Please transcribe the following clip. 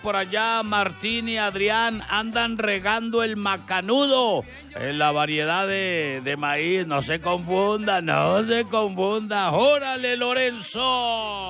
por allá, Martín y Adrián, andan regando el macanudo en la variedad de maíz. No se confunda, no se confunda. ¡Órale, Lorenzo!